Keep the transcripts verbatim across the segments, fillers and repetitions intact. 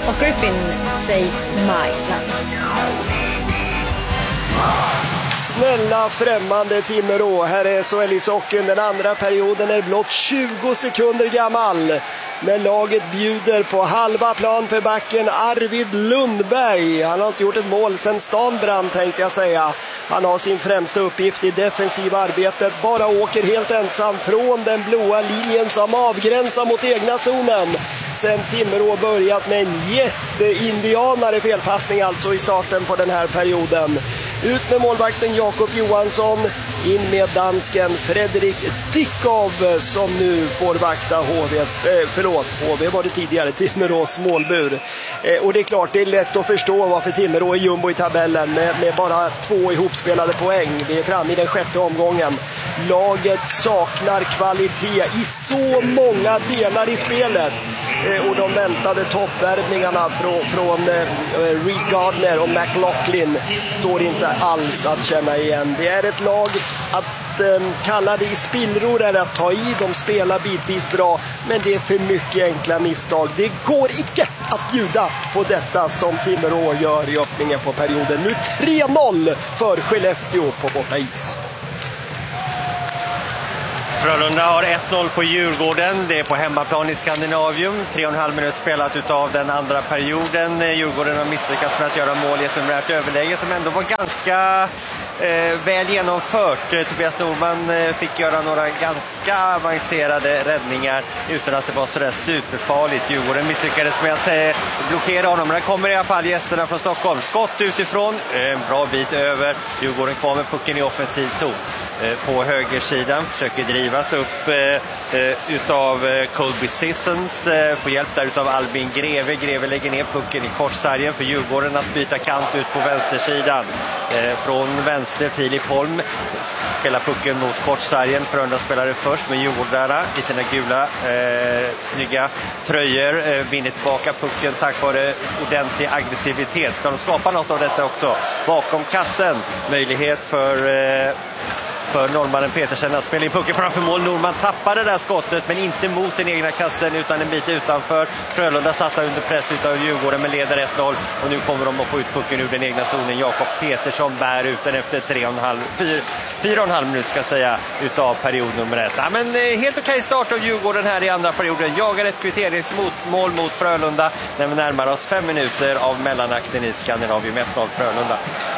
och Griffin Say My Land. Snälla främmande Timrå, här är S H L-ishockeyn. Den andra perioden är blott tjugo sekunder gammal när laget bjuder på halva plan för backen Arvid Lundberg. Han har inte gjort ett mål sedan stan brann, tänkte jag säga. Han har sin främsta uppgift i defensiva arbetet, bara åker helt ensam från den blåa linjen som avgränsar mot egna zonen. Sen Timrå börjat med en jätteindianare felpassning alltså i starten på den här perioden. Ut med målvakten Jakob Johansson, in med dansken Fredrik Dickov som nu får vakta H V:s, eh, förlåt, H V var det tidigare, Timrås målbur. Eh, och det är klart, det är lätt att förstå varför Timrå är jumbo i tabellen med, med bara två ihopspelade poäng. Vi är framme i den sjätte omgången. Laget saknar kvalitet i så många delar i spelet. Eh, och de väntade toppvärvningarna från, från eh, Reed Gardner och McLaughlin står inte alls att känna igen. Det är ett lag att eh, kalla det i spillror är att ta i. De spelar bitvis bra, men det är för mycket enkla misstag. Det går icke att bjuda på detta som Timrå gör i öppningen på perioden. Nu tre noll för Skellefteå på borta is. Frölunda har ett noll på Djurgården. Det är på hemmaplan i Skandinavium. Tre och en halv minut spelat utav den andra perioden. Djurgården har misslyckats med att göra mål i ett numerärt överläge som ändå var ganska eh, väl genomfört. Tobias Norman eh, fick göra några ganska avancerade räddningar utan att det var sådär superfarligt. Djurgården misslyckades med att eh, blockera honom. Men det kommer i alla fall gästerna från Stockholm. Skott utifrån, en bra bit över. Djurgården kommer med pucken i offensiv zon. På högersidan försöker drivas upp eh, utav eh, Colby Sissons, eh, får hjälp där utav Albin Greve. Greve lägger ner pucken i kortsargen för Djurgården att byta kant ut på vänstersidan. Eh, från vänster Filip Holm spelar pucken mot kortsargen. Frölunda spelare först med Djurgårdarna i sina gula eh, snygga tröjor. Eh, vinner tillbaka pucken tack vare ordentlig aggressivitet. Ska de skapa något av detta också? Bakom kassen möjlighet för eh, för norrmannen Petersen att spela in pucken framför mål. Norman tappade det där skottet men inte mot den egna kassen utan en bit utanför. Frölunda satta under press utav Djurgården men leder ett noll och nu kommer de att få ut pucken ur den egna zonen. Jakob Petersson bär ut den efter tre och en halv, fyra, fyra och en halv minut ska jag säga utav period nummer ett. Ja, men eh, helt okej start av Djurgården här i andra perioden. Jagar ett kvitteringsmål mot Frölunda när vi närmar oss fem minuter av mellanakten i Skandinavium. ett noll Frölunda.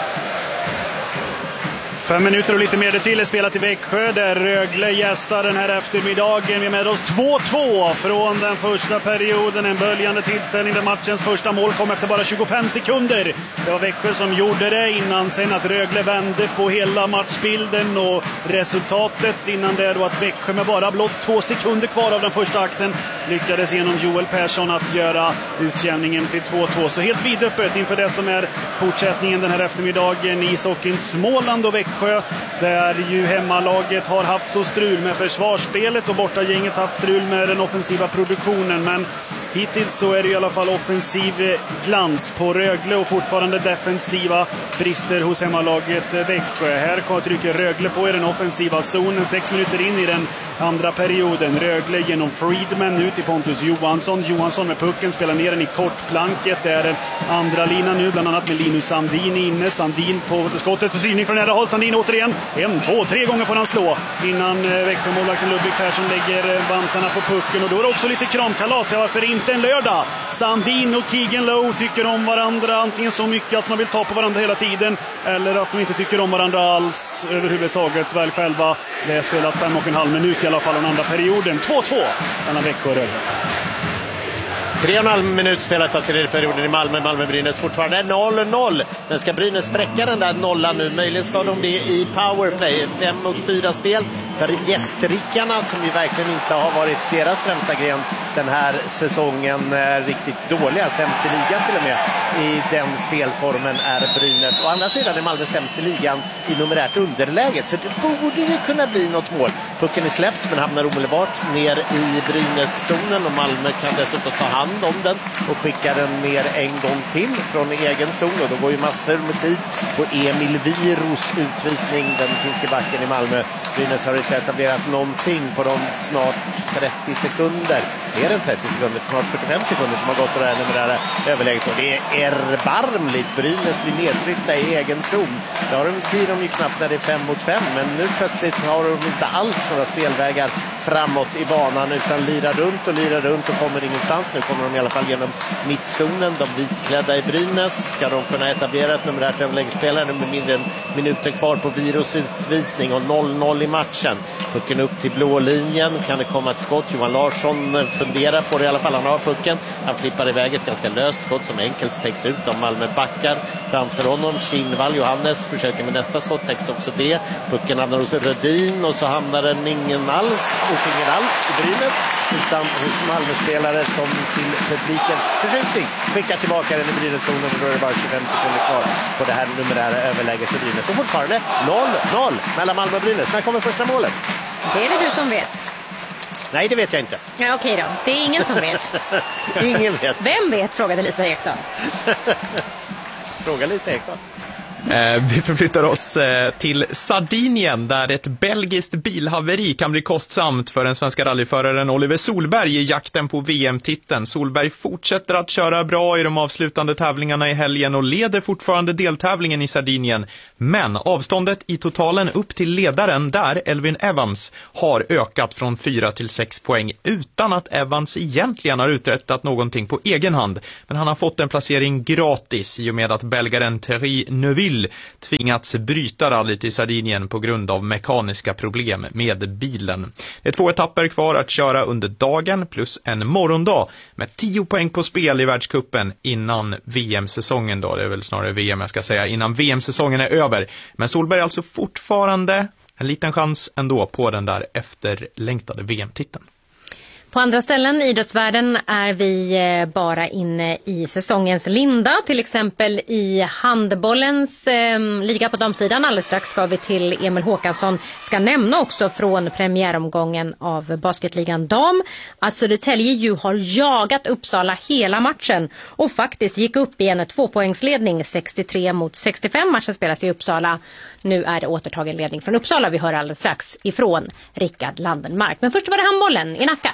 Fem minuter och lite mer det till är spelat i Växjö där Rögle gästar den här eftermiddagen. Vi är med oss två två från den första perioden. En böljande tillställning där matchens första mål kom efter bara tjugofem sekunder. Det var Växjö som gjorde det innan sen att Rögle vände på hela matchbilden och resultatet innan det då att Växjö med bara blott två sekunder kvar av den första akten lyckades genom Joel Persson att göra utjämningen till två två. Så helt vidöppet inför det som är fortsättningen den här eftermiddagen i ishockeyn Småland och Växjö. Där ju hemmalaget har haft så strul med försvarsspelet och bortagänget haft strul med den offensiva produktionen. Men hittills så är det i alla fall offensiv glans på Rögle och fortfarande defensiva brister hos hemmalaget Växjö. Här trycker Rögle på i den offensiva zonen sex minuter in i den andra perioden. Rögle genom Friedman ut i Pontus Johansson. Johansson med pucken spelar ner den i kortplanket. Det är den andra linan nu bland annat med Linus Sandin inne. Sandin på skottet och syning från nära håll. Sandin återigen. En, två, tre gånger får han slå innan Växjö-målvakten Ludvig Persson lägger vantarna på pucken. Och då är det också lite kramkalas. Ja, varför inte en lördag? Sandin och Keegan Lowe tycker om varandra antingen så mycket att man vill ta på varandra hela tiden eller att de inte tycker om varandra alls överhuvudtaget. Väl själva, det är spelat fem och en halv minut i alla fall den andra perioden. två två mellan Växjö och Rögle. Tre och en halv minut spelat av tredje perioden i Malmö. Malmö-Brynäs fortfarande noll noll. Men ska Brynäs spräcka den där nollan nu? Möjligen ska de bli i powerplay. Fem mot fyra spel för gästrikarna som ju verkligen inte har varit deras främsta gren den här säsongen. Riktigt dåliga, sämst i ligan till och med. I den spelformen är Brynäs. Å andra sidan är Malmö sämst i ligan i numerärt underläge. Så det borde ju kunna bli något mål. Pucken är släppt men hamnar omedelbart ner i Brynäs-zonen. Och Malmö kan dessutom ta hand om den och skickar den ner en gång till från egen zon. Och då går ju massor med tid på Emil Viros utvisning, den finska backen i Malmö. Brynäs har ett inte etablerat någonting på de snart trettio sekunder. Mer än trettio sekunder, snart fyrtiofem sekunder som har gått det här numerära överläget. Och det är erbarmligt. Brynäs blir nedtryckta i egen zon. Då blir de ju knappt när det är fem mot fem. Men nu plötsligt har de inte alls några spelvägar framåt i banan utan lirar runt och lirar runt och kommer ingenstans. Nu kommer de i alla fall genom mittzonen. De vitklädda i Brynäs. Ska de kunna etablera ett numerärt överläggsspelare med mindre än minuter kvar på Virus utvisning och noll noll i matchen. Pucken upp till blå linjen. Kan det komma ett skott? Johan Larsson funderar på det i alla fall. Han har pucken. Han flippar iväg ett ganska löst skott som enkelt täcks ut av Malmö backar. Framför honom Kinnvall Johannes försöker med nästa skott, täcks också det. Pucken hamnar hos Rödin och så hamnar den ingen alls hos ingen alls i Brynäs utan hos Malmö-spelare som till publikens förtjusning skickar tillbaka den i Brynäs-zonen och då är det bara tjugofem sekunder kvar på det här numerära överläget för Brynäs. Och fortfarande noll noll mellan Malmö och Brynäs. När kommer första målet? Det är det du som vet. Nej, det vet jag inte. Ja, okej då. Det är ingen som vet. Ingen vet. Vem vet, frågade Lisa Ekdahl. Fråga Lisa Ekdahl. Eh, vi förflyttar oss eh, till Sardinien där ett belgiskt bilhaveri kan bli kostsamt för den svenska rallyföraren Oliver Solberg i jakten på V M-titeln. Solberg fortsätter att köra bra i de avslutande tävlingarna i helgen och leder fortfarande deltävlingen i Sardinien. Men avståndet i totalen upp till ledaren där, Elvin Evans, har ökat från fyra till sex poäng utan att Evans egentligen har uträttat någonting på egen hand. Men han har fått en placering gratis i och med att belgaren Thierry Neuville tvingats bryta rallyt i Sardinien på grund av mekaniska problem med bilen. Det är två etapper kvar att köra under dagen plus en morgondag med tio poäng på spel i världscupen innan V M-säsongen då. Det är väl snarare V M jag ska säga, innan V M-säsongen är över. Men Solberg är alltså fortfarande en liten chans ändå på den där efterlängtade V M-titeln. På andra ställen i idrottsvärlden är vi bara inne i säsongens linda. Till exempel i handbollens eh, liga på damsidan. Alldeles strax ska vi till Emil Håkansson. Ska nämna också från premiäromgången av basketligan dam. Att Södertälje ju har jagat Uppsala hela matchen. Och faktiskt gick upp i en tvåpoängsledning sextiotre mot sextiofem. Matchen spelas i Uppsala. Nu är det återtagen ledning från Uppsala. Vi hör alldeles strax ifrån Rickard Landenmark. Men först var det handbollen i Nacka.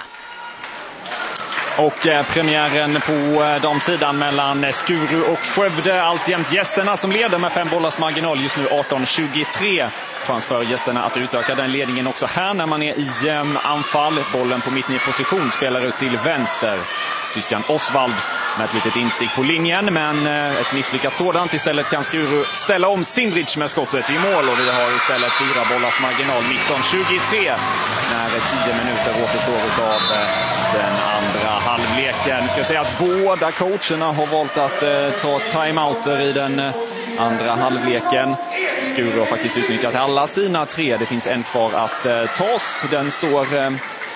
Och eh, premiären på eh, damsidan mellan Skuru och Skövde. Alltjämt gästerna som leder med fem bollars marginal just nu arton tjugotre. Chans för gästerna att utöka den ledningen också här när man är i eh, anfall. Bollen på mitt i position spelar ut till vänster. Tyskan Osvald med ett litet instick på linjen, men eh, ett misslyckat sådant. Istället kan Skuru ställa om Sindrich med skottet i mål och vi har istället fyra bollars marginal nitton tjugotre när tio minuter återstår av eh, den andra halvleken. Jag ska säga att båda coacherna har valt att eh, ta timeouter i den eh, andra halvleken. Skuru har faktiskt utnyttjat alla sina tre. Det finns en kvar att eh, tas. Den står eh,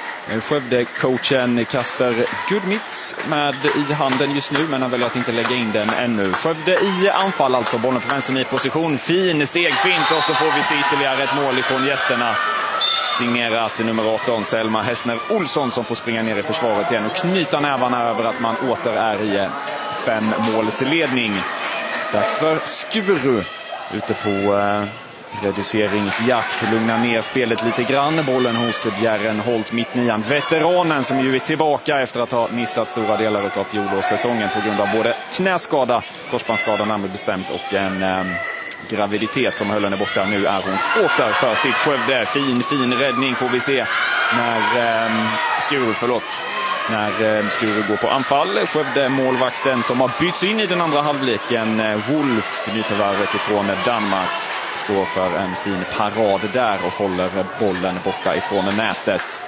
Skövde-coachen Kasper Gudmitz med i handen just nu, men han väljer att inte lägga in den ännu. Skövde i anfall alltså, bollen på vänster i position. Fin stegfint och så får vi se ytterligare ett mål ifrån gästerna. Signerat nummer arton, Selma Hässner Olsson, som får springa ner i försvaret igen och knyta nävarna över att man åter är i fem målsledning. Dags för Skuru ute på eh, reduceringsjakt. Lugna ner spelet lite grann. Bollen hos Bjärren Holt mittnian. Veteranen som ju är tillbaka efter att ha missat stora delar av fjolårssäsongen på grund av både knäskada, korsbandsskada närmare bestämt och en eh, graviditet som höll henne borta. Nu är hon åter för sitt Skövde. Fin, fin räddning får vi se när eh, Skuru, förlåt. När eh, Skuru går på anfall. Skövde målvakten som har bytts in i den andra halvleken, eh, Wolf, nyförvärvet ifrån Danmark, står för en fin parad där och håller bollen borta ifrån nätet.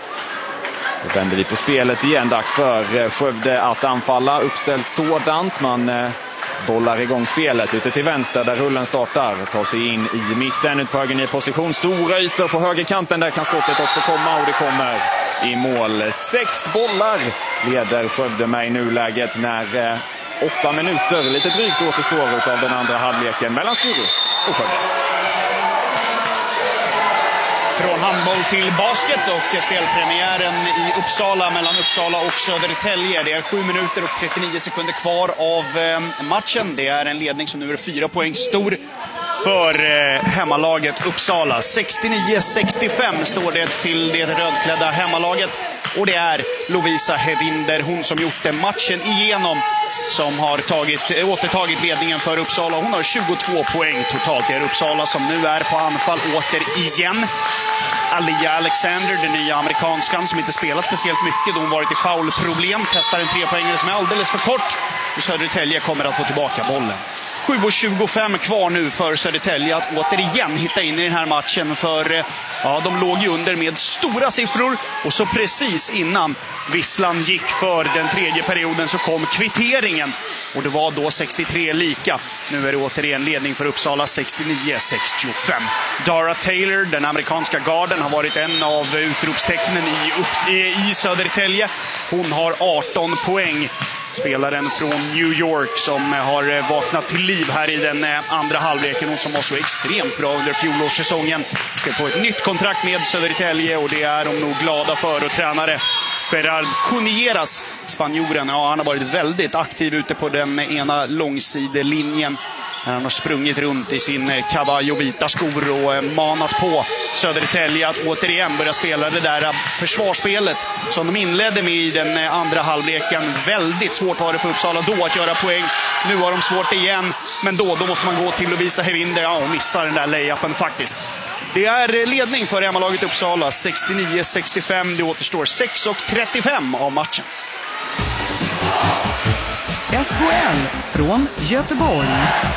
Då vänder vi på spelet igen. Dags för Skövde att anfalla. Uppställt sådant. Man eh, bollar igång spelet ute till vänster där rullen startar. Tar sig in i mitten, ut på höger i position. Stora ytor på högerkanten. Där kan skottet också komma och det kommer i mål. Sex bollar leder Skövde med i nuläget när eh, åtta minuter, lite drygt återstår av den andra halvleken mellan Skuru och Skövde. Från handboll till basket och spelpremiären i Uppsala mellan Uppsala och Södertälje. Det är sju minuter och trettionio sekunder kvar av matchen. Det är en ledning som nu är fyra poäng stor för eh, hemmalaget Uppsala. sextionio sextiofem står det till det rödklädda hemmalaget. Och det är Lovisa Hevinder, hon som gjort matchen igenom, som har tagit, återtagit ledningen för Uppsala. Hon har tjugotvå poäng totalt. Det är Uppsala som nu är på anfall återigen. Alia Alexander, den nya amerikanskan som inte spelat speciellt mycket. De har varit i foulproblem. Testar en trepoängare som är alldeles för kort. Och Södertälje kommer att få tillbaka bollen. sju tjugofem kvar nu för Södertälje att återigen hitta in i den här matchen. För ja, de låg ju under med stora siffror. Och så precis innan visslan gick för den tredje perioden så kom kvitteringen. Och det var då sextiotre lika. Nu är det återigen ledning för Uppsala, sextionio sextiofem. Dara Taylor, den amerikanska garden, har varit en av utropstecknen i, Upps- i Södertälje. Hon har arton poäng. Spelaren från New York som har vaknat till liv här i den andra halvleken och som var så extremt bra under fjolårssäsongen. Ska få ett nytt kontrakt med Södertälje och det är de nog glada för. Och tränare Gerard Cunieras, spanjoren, ja, han har varit väldigt aktiv ute på den ena långsidelinjen. Han har sprungit runt i sin Cavallo vita skor och manat på Södertälje att återigen börja spela det där försvarsspelet som de inledde med i den andra halvleken. Väldigt svårt var det för Uppsala då att göra poäng. Nu har de svårt igen, men då, då måste man gå till Lovisa Hevinder, ja, och missar den där layupen faktiskt. Det är ledning för hemmalaget Uppsala, sextionio sextiofem. Det återstår sex trettiofem av matchen. S H L från Göteborg.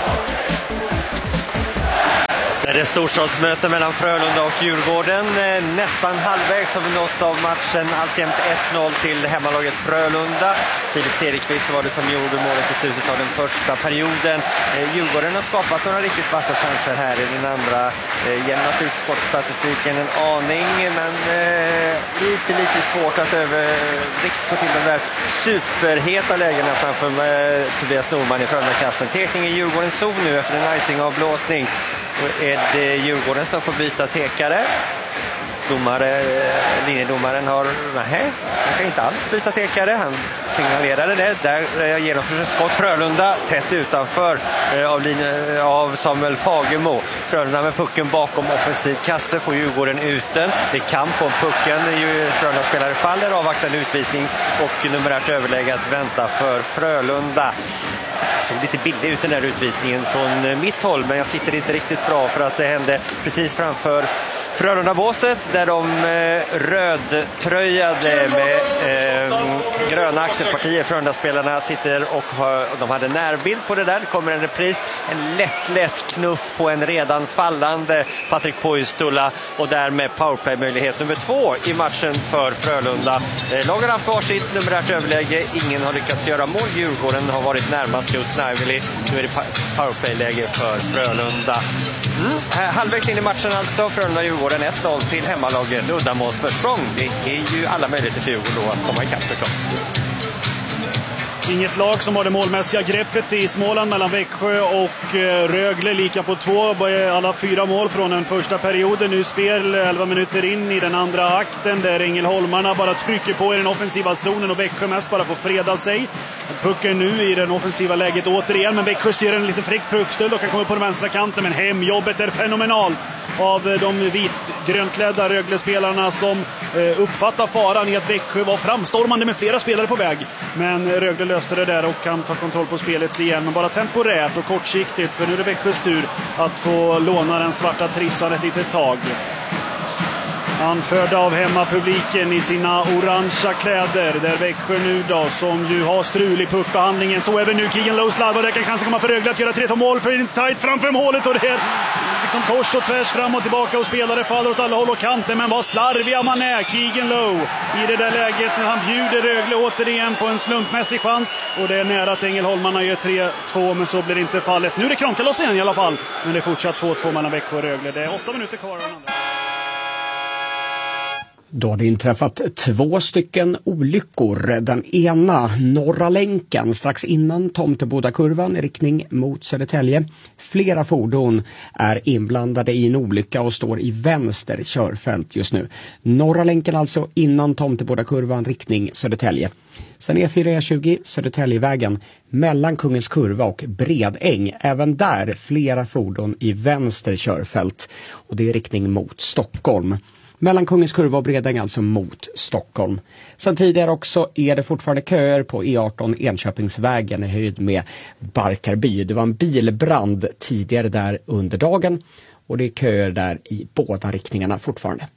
Det är storstadsmöte mellan Frölunda och Djurgården. Nästan halvvägs har vi nått av matchen. Alltjämt ett noll till hemmalaget Frölunda. Filip Cederqvist var det som gjorde målet i slutet av den första perioden. Djurgården har skapat några riktigt vassa chanser här i den andra. Jämnat ut sportstatistiken en aning, men lite, lite svårt att övervikt få till de där superheta lägena framför Tobias Norman i Frölunda-kassen. Tekning i Djurgårdens zon nu efter en icing-avblåsning. Då är det Djurgården som får byta tekare. Domare, linjedomaren har, nej, han ska inte alls byta tekare. Han signalerade det. Där genomförs ett skott. Frölunda tätt utanför av, linje, av Samuel Fagemo. Frölunda med pucken bakom offensiv kasse får Djurgården uten. Det är kamp om pucken. Frölunda spelare faller, avvaktar en utvisning och numerärt överläge att vänta för Frölunda. Såg lite billig ut den där utvisningen från mitt håll, men jag sitter inte riktigt bra för att det hände precis framför Frölunda-båset där de eh, rödtröjade med eh, gröna axelpartier. Frölunda-spelarna sitter och har, de hade närbild på det där. Det kommer en repris, en lätt, lätt knuff på en redan fallande Patrik Poistula och därmed powerplay-möjlighet nummer två i matchen för Frölunda. Eh, lagen har haft varsitt numerärt överläge. Ingen har lyckats göra mål. Djurgården har varit närmast just Närvili. Nu är det powerplay-läge för Frölunda. Mm. Halvvägs in i matchen alltså. Frölunda Djurgården ett noll till hemmalaget. Uddamålsförsprång. Det är ju alla möjligheter för Djurgården då att komma ikapp förstås. Inget lag som har det målmässiga greppet i Småland mellan Växjö och Rögle. Lika på två. Alla fyra mål från den första perioden. Nu spel elva minuter in i den andra akten där Ängelholmarna bara trycker på i den offensiva zonen och Växjö mest bara får freda sig. Pucken nu i den offensiva läget återigen, men Växjö styr en liten frick puckstöld och kan komma på den vänstra kanten, men hemjobbet är fenomenalt av de vitgrönklädda Rögle-spelarna som uppfattar faran i att Växjö var framstormande med flera spelare på väg, men Rögle löste det där och kan ta kontroll på spelet igen, men bara temporärt och kortsiktigt, för nu är det Växjös tur att få låna den svarta trissan ett litet tag. Anförda av hemmapubliken i sina orangea kläder. Där Växjö nu då, som ju har strul i puckbehandlingen. Så även nu Keegan Lowe slarvar. Det kan kanske komma för Rögle att göra tre två mål för en tajt framför målet. Och det är liksom kors och tvärs fram och tillbaka och spelare faller åt alla håll och kanter. Men vad slarviga man är, Keegan Lowe, i det där läget när han bjuder Rögle återigen på en slumpmässig chans. Och det är nära att Ängelholmarna gör tre två, men så blir inte fallet. Nu är det Kronkeloss igen i alla fall. Men det är fortsatt två två mellan Växjö och Rögle. Det är åtta minuter kvar av den andra. Då har det inträffat två stycken olyckor. Den ena, Norra länken, strax innan Tomtebodakurvan i riktning mot Södertälje. Flera fordon är inblandade i en olycka och står i vänster körfält just nu. Norra länken alltså innan Tomtebodakurvan riktning Södertälje. Sen E fyra E tjugo Södertäljevägen mellan Kungens kurva och Bredäng. Även där flera fordon i vänster körfält och det är riktning mot Stockholm. Mellan Kungens kurva och Bredäng alltså mot Stockholm. Sen tidigare också är det fortfarande köer på E arton Enköpingsvägen i höjd med Barkarby. Det var en bilbrand tidigare där under dagen och det är köer där i båda riktningarna fortfarande.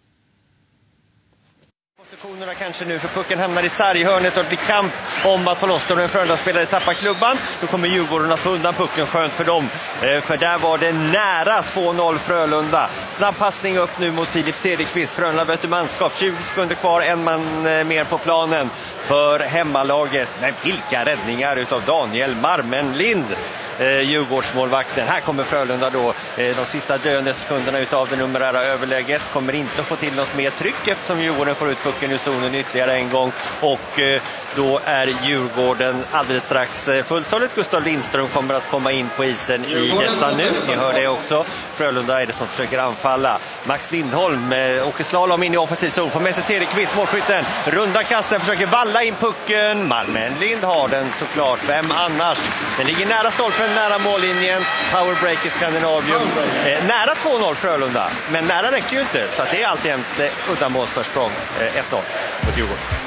Positionerna kanske nu, för pucken hamnar i sarghörnet och det blir kamp om att få loss då. En Frölunda-spelare tappar klubban. Då kommer Djurgården att få undan pucken, skönt för dem. Eh, för där var det nära två noll Frölunda. Snabb passning upp nu mot Filip Cederqvist. Frölunda möter manskap, tjugo sekunder kvar, en man eh, mer på planen för hemmalaget. Men vilka räddningar utav Daniel Marmenlind. Eh, Djurgårdsmålvakten. Här kommer Frölunda då eh, de sista döende sekunderna utav det numerära överläget. Kommer inte att få till något mer tryck eftersom Djurgården får ut pucken ur zonen ytterligare en gång. Och eh, då är Djurgården alldeles strax eh, fulltaligt. Gustav Lindström kommer att komma in på isen i detta nu. Ni hör det också. Frölunda är det som försöker anfalla. Max Lindholm eh, åker slalom in i offensiv zon. Får med sig Cederqvist, målskytten. Runda kassen, försöker valla in pucken. Marmenlind har den såklart. Vem annars? Den ligger nära stolpen, nära mållinjen. Powerbreak i Skandinavium. Eh, nära två noll Frölunda. Men nära räcker ju inte. Så att det är alltid ett eh, uddamålsförsprång. Eh, ett noll mot Djurgården.